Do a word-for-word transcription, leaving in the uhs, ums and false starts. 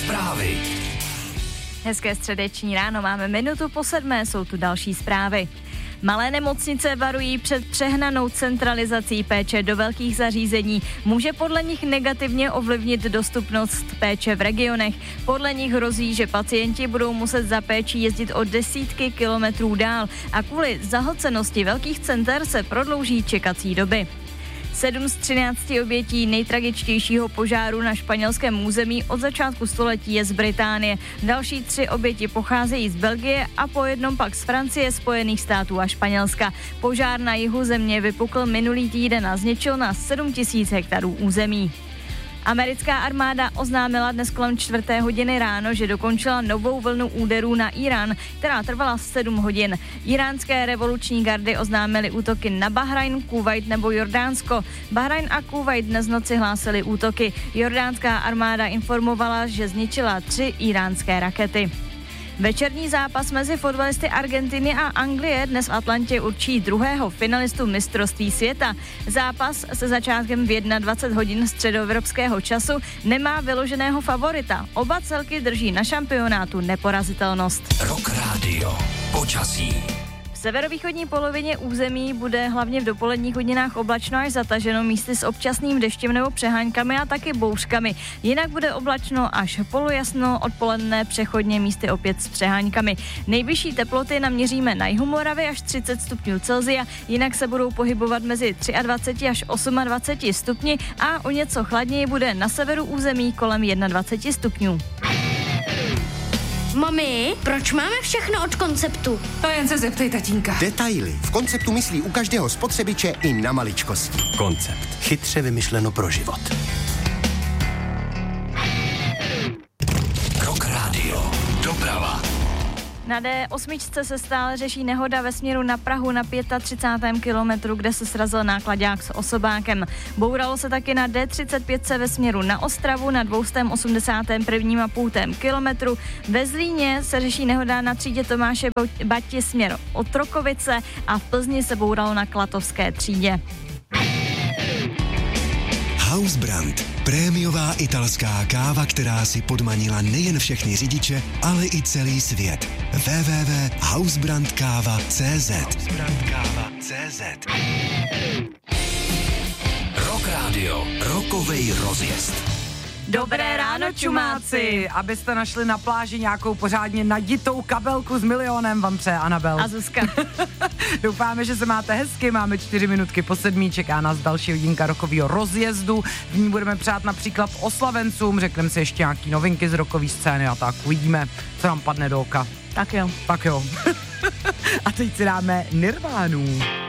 Zprávy. Hezké středeční ráno, máme minutu po sedmé, jsou tu další zprávy. Malé nemocnice varují před přehnanou centralizací péče do velkých zařízení. Může podle nich negativně ovlivnit dostupnost péče v regionech. Podle nich hrozí, že pacienti budou muset za péčí jezdit o desítky kilometrů dál a kvůli zahlcenosti velkých center se prodlouží čekací doby. Sedm z třinácti obětí nejtragičtějšího požáru na španělském území od začátku století je z Británie. Další tři oběti pocházejí z Belgie a po jednom pak z Francie, Spojených států a Španělska. Požár na jihu země vypukl minulý týden a zničil na sedm tisíc hektarů území. Americká armáda oznámila dnes kolem čtvrté hodiny ráno, že dokončila novou vlnu úderů na Irán, která trvala sedm hodin. Iránské revoluční gardy oznámily útoky na Bahrajn, Kuvajt nebo Jordánsko. Bahrajn a Kuvajt dnes noci hlásily útoky. Jordánská armáda informovala, že zničila tři iránské rakety. Večerní zápas mezi fotbalisty Argentiny a Anglie dnes v Atlantě určí druhého finalistu mistrovství světa. Zápas se začátkem v dvacet jedna hodin středoevropského času nemá vyloženého favorita. Oba celky drží na šampionátu neporazitelnost. Rock Radio. Počasí. V severovýchodní polovině území bude hlavně v dopoledních hodinách oblačno až zataženo, místy s občasným deštěm nebo přeháňkami a taky bouřkami. Jinak bude oblačno až polojasno, odpoledne přechodně místy opět s přeháňkami. Nejvyšší teploty naměříme na jihu Moravy až třicet stupňů Celsia, jinak se budou pohybovat mezi dvacet tři až dvacet osm stupni a o něco chladněji bude na severu území kolem dvacet jedna stupňů. Mami, proč máme všechno od Konceptu? To jen se zeptej tatínka. Detaily. V Konceptu myslí u každého spotřebiče i na maličkosti. Koncept. Chytře vymyšleno pro život. Rock Radio. Doprava. Na D osm se stále řeší nehoda ve směru na Prahu na třicátém pátém kilometru, kde se srazil náklaďák s osobákem. Bouralo se taky na D třicet pět ve směru na Ostravu na dvě osmdesátém prvním a půltém kilometru. Ve Zlíně se řeší nehoda na třídě Tomáše Bati směr Otrokovice a v Plzni se bouralo na Klatovské třídě. Hausbrand. Prémiová italská káva, která si podmanila nejen všechny řidiče, ale i celý svět. w w w tečka hausbrand káva tečka cé zet Rock Radio. Rockovej rozjezd. Dobré ráno, čumáci! Abyste našli na pláži nějakou pořádně naditou kabelku s milionem, vám přeje Anabel. A Zuzka. Doufáme, že se máte hezky, máme čtyři minutky po sedmí, čeká nás další hodinka rockovýho rozjezdu. V ní budeme přát například oslavencům, řekneme si ještě nějaký novinky z rockové scény a tak uvidíme, co nám padne do oka. Tak jo. Tak jo. A teď si dáme Nirvánu.